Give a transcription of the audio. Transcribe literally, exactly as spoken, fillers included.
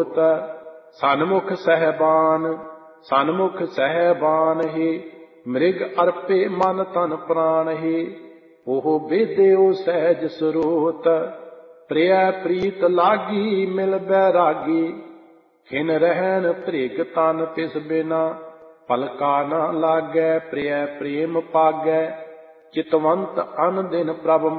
ਸਰੋਤ। ਸਨਮੁਖ ਸਹਿਬਾਨ ਸਨਮੁਖ ਸਹਿਬਾਨ ਹੀ, ਮ੍ਰਿਗ ਅਰਪੇ ਮਨ ਤਨ ਪ੍ਰਾਣ ਹੀ। ਉਹ ਬੇਦਿਓ ਸਹਿਜ ਸਰੋਤ, ਪ੍ਰਿਯ ਪ੍ਰੀਤ ਲਾਗੀ ਮਿਲ ਬੈਰਾਗੀ। ਖਿਨ ਰਹਿਣ ਭ੍ਰਿਗ ਤਨ ਤਿਸ ਬਿਨਾ, ਪਲਕਾ ਨਾ ਲਾਗੈ ਪ੍ਰਿਯ ਪ੍ਰੇਮ ਪਾਗੈ। ਚਿਤਵੰਤ ਅਨ ਦਿਨ ਪ੍ਰਭ